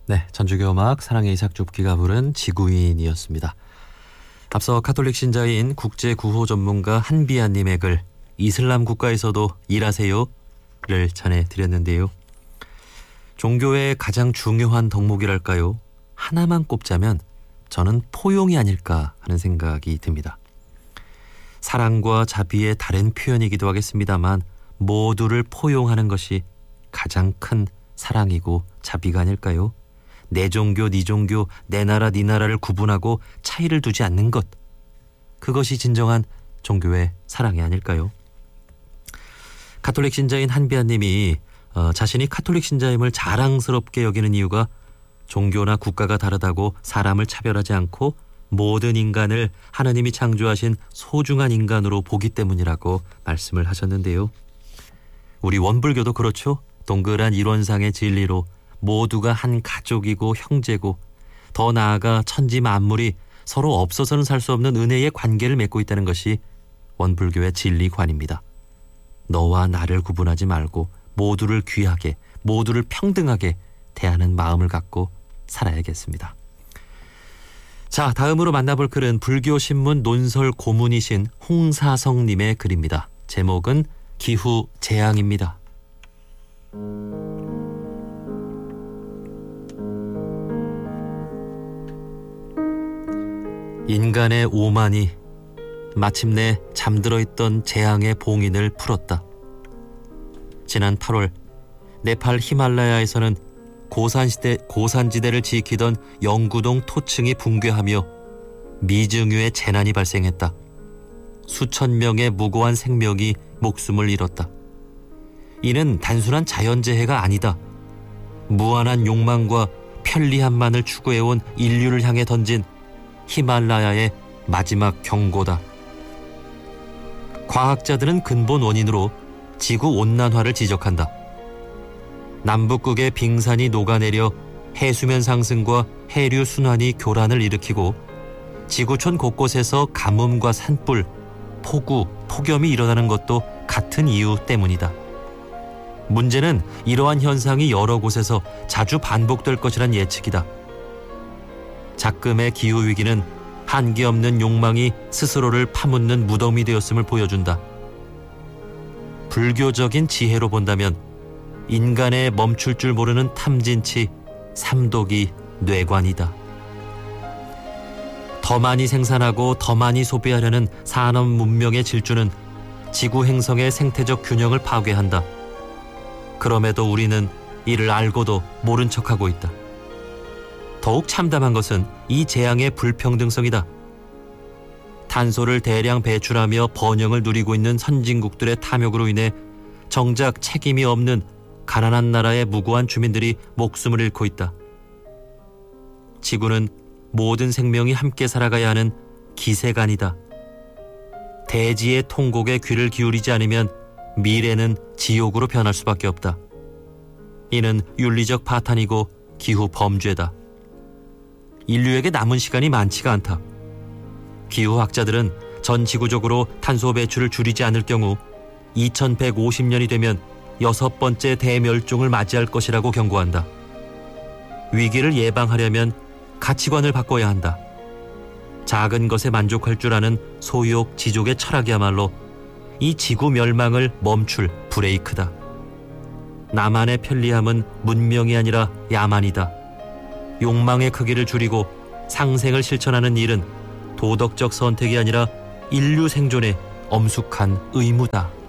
네, 전주교 음악 사랑의 이삭 줍기가 부른 지구인이었습니다. 앞서 가톨릭 신자인 국제구호 전문가 한비아님의 글 이슬람 국가에서도 일하세요를 전해드렸는데요. 종교의 가장 중요한 덕목이랄까요? 하나만 꼽자면 저는 포용이 아닐까 하는 생각이 듭니다. 사랑과 자비의 다른 표현이기도 하겠습니다만 모두를 포용하는 것이 가장 큰 사랑이고 자비가 아닐까요? 내 종교, 네 종교, 내 나라, 네 나라를 구분하고 차이를 두지 않는 것. 그것이 진정한 종교의 사랑이 아닐까요? 가톨릭 신자인 한비아님이 자신이 가톨릭 신자임을 자랑스럽게 여기는 이유가 종교나 국가가 다르다고 사람을 차별하지 않고 모든 인간을 하나님이 창조하신 소중한 인간으로 보기 때문이라고 말씀을 하셨는데요. 우리 원불교도 그렇죠. 동그란 이론상의 진리로 모두가 한 가족이고 형제고 더 나아가 천지 만물이 서로 없어서는 살 수 없는 은혜의 관계를 맺고 있다는 것이 원불교의 진리관입니다. 너와 나를 구분하지 말고 모두를 귀하게, 모두를 평등하게 대하는 마음을 갖고 살아야겠습니다. 자, 다음으로 만나볼 글은 불교신문 논설 고문이신 홍사성님의 글입니다. 제목은 기후 재앙입니다. 인간의 오만이 마침내 잠들어 있던 재앙의 봉인을 풀었다. 지난 8월 네팔 히말라야에서는 고산지대를 지키던 영구동 토층이 붕괴하며 미증유의 재난이 발생했다. 수천 명의 무고한 생명이 목숨을 잃었다. 이는 단순한 자연재해가 아니다. 무한한 욕망과 편리함만을 추구해온 인류를 향해 던진 히말라야의 마지막 경고다. 과학자들은 근본 원인으로 지구온난화를 지적한다. 남북극의 빙산이 녹아내려 해수면 상승과 해류 순환이 교란을 일으키고 지구촌 곳곳에서 가뭄과 산불, 폭우, 폭염이 일어나는 것도 같은 이유 때문이다. 문제는 이러한 현상이 여러 곳에서 자주 반복될 것이란 예측이다. 작금의 기후위기는 한계 없는 욕망이 스스로를 파묻는 무덤이 되었음을 보여준다. 불교적인 지혜로 본다면 인간의 멈출 줄 모르는 탐진치, 삼독이 뇌관이다. 더 많이 생산하고 더 많이 소비하려는 산업 문명의 질주는 지구 행성의 생태적 균형을 파괴한다. 그럼에도 우리는 이를 알고도 모른 척하고 있다. 더욱 참담한 것은 이 재앙의 불평등성이다. 탄소를 대량 배출하며 번영을 누리고 있는 선진국들의 탐욕으로 인해 정작 책임이 없는 가난한 나라의 무고한 주민들이 목숨을 잃고 있다. 지구는 모든 생명이 함께 살아가야 하는 기세간이다. 대지의 통곡에 귀를 기울이지 않으면 미래는 지옥으로 변할 수밖에 없다. 이는 윤리적 파탄이고 기후 범죄다. 인류에게 남은 시간이 많지가 않다. 기후학자들은 전 지구적으로 탄소 배출을 줄이지 않을 경우 2150년이 되면 6번째 대멸종을 맞이할 것이라고 경고한다. 위기를 예방하려면 가치관을 바꿔야 한다. 작은 것에 만족할 줄 아는 소유욕 지족의 철학이야말로 이 지구 멸망을 멈출 브레이크다. 나만의 편리함은 문명이 아니라 야만이다. 욕망의 크기를 줄이고 상생을 실천하는 일은 도덕적 선택이 아니라 인류 생존의 엄숙한 의무다.